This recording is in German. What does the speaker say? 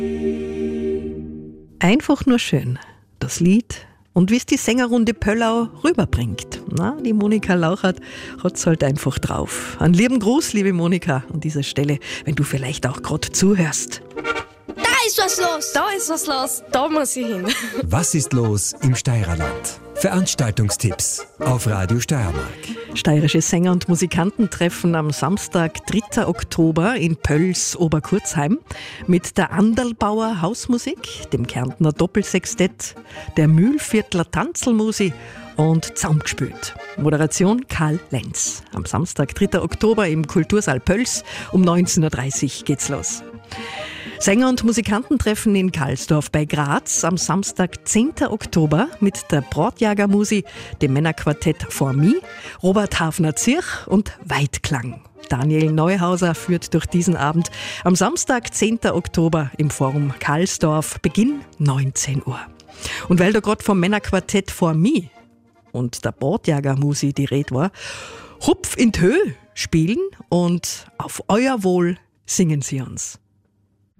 Einfach nur schön, das Lied und wie es die Sängerrunde Pöllau rüberbringt. Na, die Monika Lauchert hat es halt einfach drauf. Einen lieben Gruß, liebe Monika, an dieser Stelle, wenn du vielleicht auch gerade zuhörst. Da ist was los! Da ist was los, da muss ich hin. Was ist los im Steirerland? Veranstaltungstipps auf Radio Steiermark. Steirische Sänger und Musikanten treffen am Samstag, 3. Oktober in Pöls Oberkurzheim mit der Anderlbauer Hausmusik, dem Kärntner Doppelsextett, der Mühlviertler Tanzelmusi und Zaumgespült. Moderation Karl Lenz. Am Samstag, 3. Oktober im Kultursaal Pöls um 19.30 Uhr geht's los. Sänger und Musikanten treffen in Karlsdorf bei Graz am Samstag, 10. Oktober mit der Brautjagermusi, dem Männerquartett For Me, Robert Hafner-Zirch und Weitklang. Daniel Neuhauser führt durch diesen Abend am Samstag, 10. Oktober im Forum Karlsdorf, Beginn 19 Uhr. Und weil da gerade vom Männerquartett For Me und der Brautjagermusi die Rede war, Hupf in die Höhe spielen und auf euer Wohl singen sie uns.